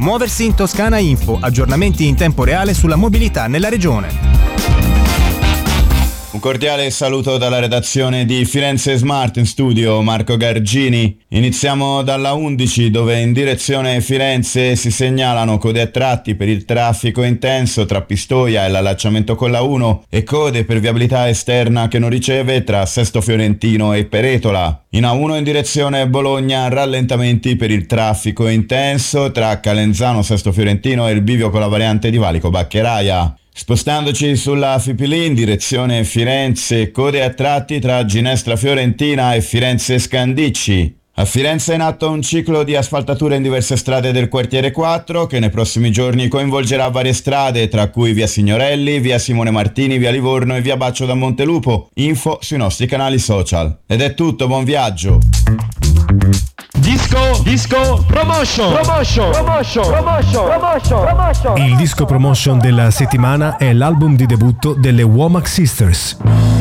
Muoversi in Toscana Info, aggiornamenti in tempo reale sulla mobilità nella regione. Un cordiale saluto dalla redazione di Firenze Smart, in studio Marco Gargini. Iniziamo dalla 11, dove in direzione Firenze si segnalano code a tratti per il traffico intenso tra Pistoia e l'allacciamento con la 1 e code per viabilità esterna che non riceve tra Sesto Fiorentino e Peretola. In A1 in direzione Bologna, rallentamenti per il traffico intenso tra Calenzano Sesto Fiorentino e il bivio con la variante di Valico Baccheraia. Spostandoci sulla Fipili in direzione Firenze, code a tratti tra Ginestra Fiorentina e Firenze Scandicci. A Firenze è in atto un ciclo di asfaltature in diverse strade del quartiere 4 che nei prossimi giorni coinvolgerà varie strade, tra cui via Signorelli, via Simone Martini, via Livorno e via Baccio da Montelupo. Info sui nostri canali social. Ed è tutto, buon viaggio! Disco promotion. Il disco promotion della settimana è l'album di debutto delle Womack Sisters.